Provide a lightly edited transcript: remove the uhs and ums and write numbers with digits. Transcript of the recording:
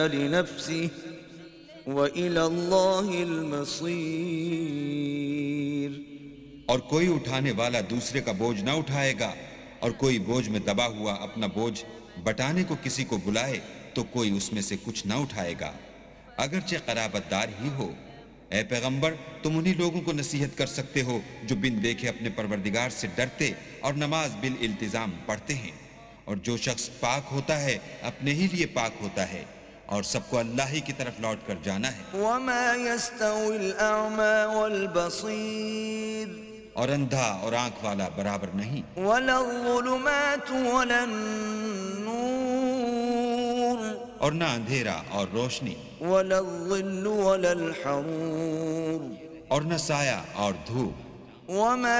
लिनफ्सिहि व इलल्लाहिल मसीर। और कोई उठाने वाला दूसरे का बोझ न उठाएगा, और कोई बोझ में दबा हुआ अपना बोझ बटाने को किसी को बुलाए तो कोई उसमें से कुछ न उठाएगा, अगरचे कराबतदार ही हो। ए पैगंबर, तुम उन्हीं लोगों को नसीहत कर सकते हो जो बिन देखे अपने परवरदिगार से डरते और नमाज बिल इल्तिजाम पढ़ते हैं। और जो शख्स पाक होता है अपने ही लिए पाक होता है, और सबको अल्लाह ही की तरफ लौट कर जाना है। वमा यस्तविल अअमा वल बसीर, और अंधा और आंख वाला बराबर नहीं। वलज़्ज़ुलुमातु वलन्नूर, और ना अंधेरा और रोशनी। वलज़्ज़िल्लु वलल हरूर, और न साया और धूप। वमा